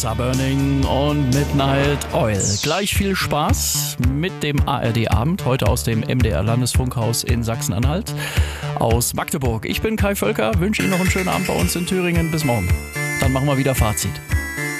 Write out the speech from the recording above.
Burning und Midnight Oil. Gleich viel Spaß mit dem ARD-Abend, heute aus dem MDR-Landesfunkhaus in Sachsen-Anhalt, aus Magdeburg. Ich bin Kai Völker, wünsche Ihnen noch einen schönen Abend bei uns in Thüringen. Bis morgen. Dann machen wir wieder Fazit.